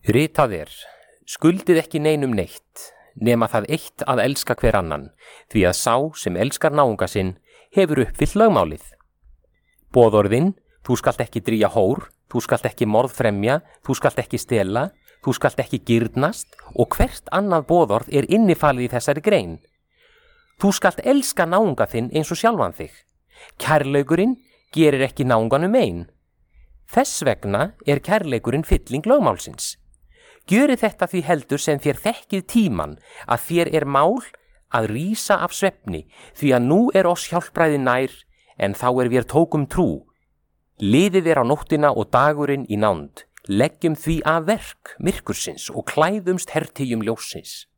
Ritað er: skuldið ekki neinum neitt, nema það eitt að elska hver annan, því að sá sem elskar náunga sinn hefur uppfyllt lögmálið. Boðorðin: þú skalt ekki drýja hór, þú skalt ekki morðfremja, þú skalt ekki stela, þú skalt ekki girnast og hvert annað boðorð er innifalið í þessari grein. Þú skalt elska náunga þinn eins og sjálfan þig. Kærleikurinn gerir ekki náunganum mein. Þess vegna er kærleikurinn fylling lögmálsins. Gjörið þetta því heldur sem þér þekkið tíman að þér er mál að rísa af svefni, því að nú er oss hjálpræði nær en þá er vér tókum trú. Liðið er á nóttina og dagurinn í nánd, leggjum því að verk myrkursins og klæðumst hertygjum ljóssins.